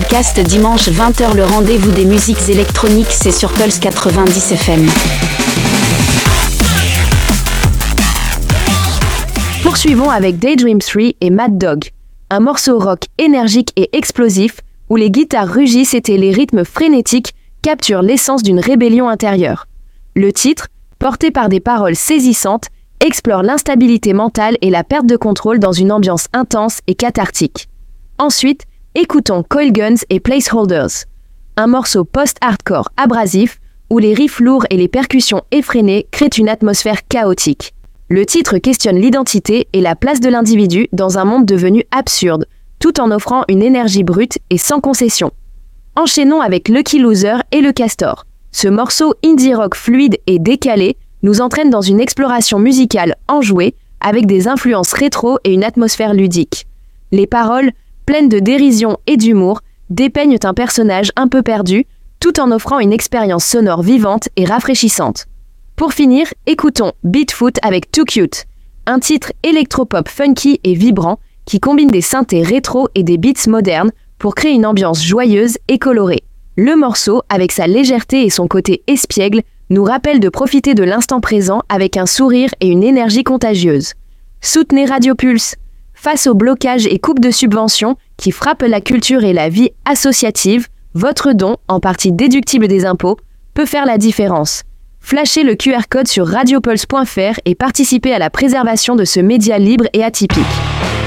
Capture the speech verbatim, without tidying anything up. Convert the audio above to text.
Soulcast dimanche vingt heures, le rendez-vous des musiques électroniques, c'est sur Pulse quatre-vingt-dix F M. Poursuivons avec Daydream trois et Mad Dog, un morceau rock énergique et explosif où les guitares rugissent et les rythmes frénétiques capturent l'essence d'une rébellion intérieure. Le titre, porté par des paroles saisissantes, explore l'instabilité mentale et la perte de contrôle dans une ambiance intense et cathartique. Ensuite, écoutons Coil Guns et Placeholders, un morceau post-hardcore abrasif où les riffs lourds et les percussions effrénées créent une atmosphère chaotique. Le titre questionne l'identité et la place de l'individu dans un monde devenu absurde, tout en offrant une énergie brute et sans concession. Enchaînons avec Lucky Loser et Le Castor. Ce morceau indie rock fluide et décalé nous entraîne dans une exploration musicale enjouée avec des influences rétro et une atmosphère ludique. Les paroles, pleines de dérision et d'humour, dépeignent un personnage un peu perdu, tout en offrant une expérience sonore vivante et rafraîchissante. Pour finir, écoutons Beatfoot avec Too Cute, un titre électropop funky et vibrant qui combine des synthés rétro et des beats modernes pour créer une ambiance joyeuse et colorée. Le morceau, avec sa légèreté et son côté espiègle, nous rappelle de profiter de l'instant présent avec un sourire et une énergie contagieuse. Soutenez Radio Pulse. Face aux blocages et coupes de subventions qui frappent la culture et la vie associative, votre don, en partie déductible des impôts, peut faire la différence. Flashez le Q R code sur radiopulse point f r et participez à la préservation de ce média libre et atypique.